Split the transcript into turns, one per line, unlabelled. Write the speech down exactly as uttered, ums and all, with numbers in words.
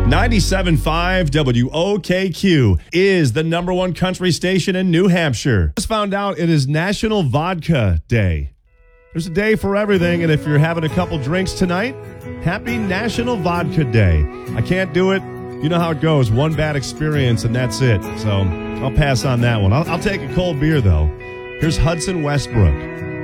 ninety-seven point five W O K Q is the number one country station in New Hampshire. Just found out it is National Vodka Day. There's a day for everything, and if you're having a couple drinks tonight, happy National Vodka Day. I can't do it. You know how it goes. One bad experience, and that's it. So I'll pass on that one. I'll, I'll take a cold beer, though. Here's Hudson Westbrook.